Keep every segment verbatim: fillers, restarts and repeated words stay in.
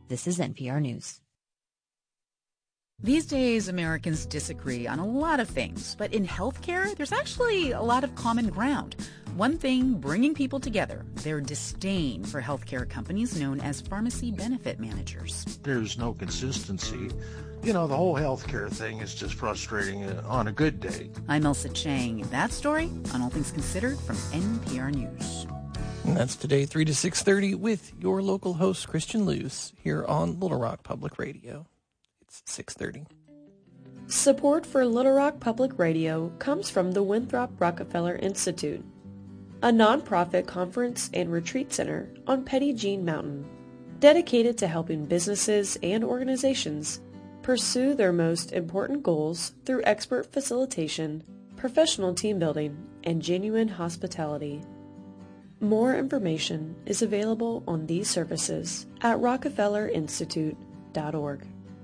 This is N P R News. These days, Americans disagree on a lot of things, but in healthcare, there's actually a lot of common ground. One thing bringing people together, their disdain for healthcare companies known as pharmacy benefit managers. There's no consistency. You know, the whole healthcare thing is just frustrating on a good day. I'm Elsa Chang. That story on All Things Considered from N P R News. And that's today, three to six thirty, with your local host, Christian Luce, here on Little Rock Public Radio. It's six thirty. Support for Little Rock Public Radio comes from the Winthrop Rockefeller Institute, a nonprofit conference and retreat center on Petit Jean Mountain, dedicated to helping businesses and organizations pursue their most important goals through expert facilitation, professional team building, and genuine hospitality. More information is available on these services at rockefeller institute dot org.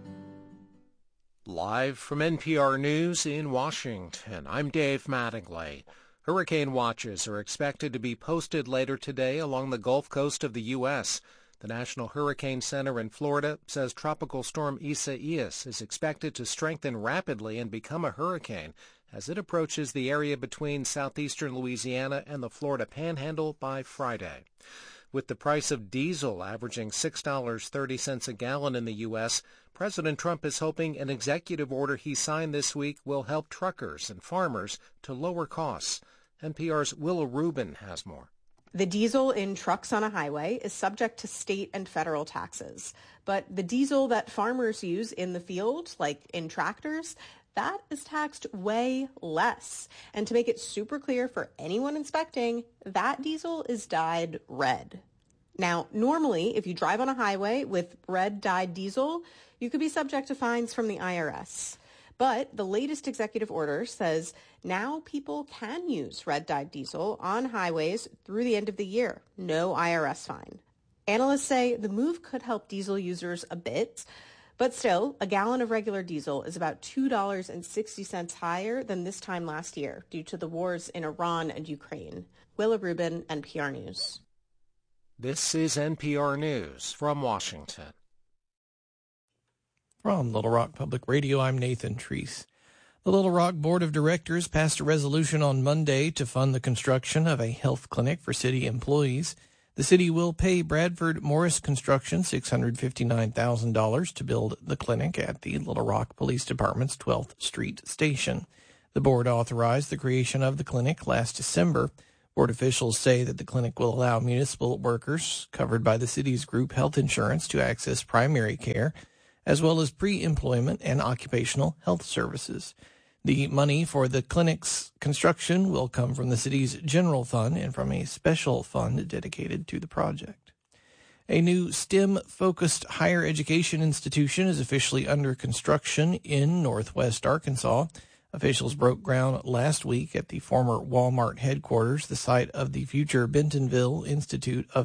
Live from N P R News in Washington, I'm Dave Mattingly. Hurricane watches are expected to be posted later today along the Gulf Coast of the U S The National Hurricane Center in Florida says Tropical Storm Isaias is expected to strengthen rapidly and become a hurricane as it approaches the area between southeastern Louisiana and the Florida Panhandle by Friday. With the price of diesel averaging six dollars and thirty cents a gallon in the U S, President Trump is hoping an executive order he signed this week will help truckers and farmers to lower costs. N P R's Willa Rubin has more. The diesel in trucks on a highway is subject to state and federal taxes, but the diesel that farmers use in the field, like in tractors, that is taxed way less. And to make it super clear for anyone inspecting, that diesel is dyed red. Now, normally, if you drive on a highway with red dyed diesel, you could be subject to fines from the I R S. But the latest executive order says now people can use red dyed diesel on highways through the end of the year. No I R S fine. Analysts say the move could help diesel users a bit. But still, a gallon of regular diesel is about two dollars and sixty cents higher than this time last year due to the wars in Iran and Ukraine. Willa Rubin, N P R News. This is N P R News from Washington. From Little Rock Public Radio, I'm Nathan Treese. The Little Rock Board of Directors passed a resolution on Monday to fund the construction of a health clinic for city employees. The city will pay Bradford Morris Construction six hundred fifty-nine thousand dollars to build the clinic at the Little Rock Police Department's twelfth Street Station. The board authorized the creation of the clinic last December. Board officials say that the clinic will allow municipal workers covered by the city's group health insurance to access primary care, as well as pre-employment and occupational health services. The money for the clinic's construction will come from the city's general fund and from a special fund dedicated to the project. A new STEM-focused higher education institution is officially under construction in northwest Arkansas. Officials broke ground last week at the former Walmart headquarters, the site of the future Bentonville Institute of